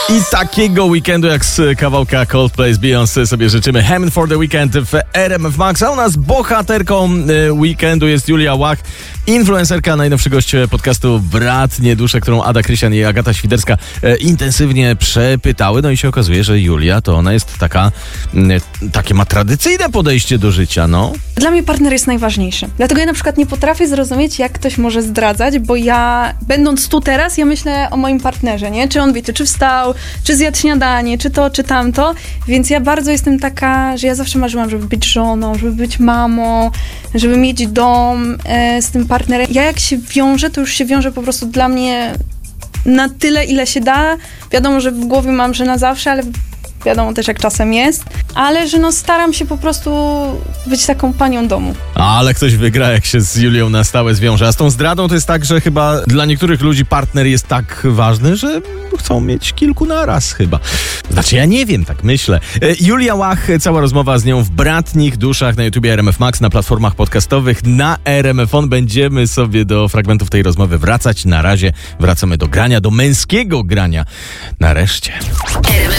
I takiego weekendu jak z kawałka Coldplay z Beyoncé sobie życzymy. Heaven for the Weekend w RMF Max, a u nas bohaterką weekendu jest Julia Łach, influencerka, najnowszy gość podcastu Brat Nie Duszę, którą Ada Krysian i Agata Świderska intensywnie przepytały. No i się okazuje, że Julia to ona jest takie ma tradycyjne podejście do życia, no. Dla mnie partner jest najważniejszy. Dlatego ja na przykład nie potrafię zrozumieć, jak ktoś może zdradzać, bo ja, będąc tu teraz, ja myślę o moim partnerze, nie? Czy on wie, czy wstał, czy zjadł śniadanie, czy to, czy tamto. Więc ja bardzo jestem taka, że ja zawsze marzyłam, żeby być żoną, żeby być mamą, żeby mieć dom z tym partnerem. Ja jak się wiążę, to już się wiąże po prostu dla mnie na tyle, ile się da. Wiadomo, że w głowie mam, że na zawsze, ale wiadomo też, jak czasem jest. Ale że staram się po prostu być taką panią domu. Ale ktoś wygra, jak się z Julią na stałe zwiąże. A z tą zdradą to jest tak, że chyba dla niektórych ludzi partner jest tak ważny, że chcą mieć kilku naraz chyba. Znaczy ja nie wiem, tak myślę. Julia Łach, cała rozmowa z nią w Bratnich Duszach na YouTubie RMF Max, na platformach podcastowych, na RMF On. Będziemy sobie do fragmentów tej rozmowy wracać. Na razie wracamy do grania, do męskiego grania. Nareszcie.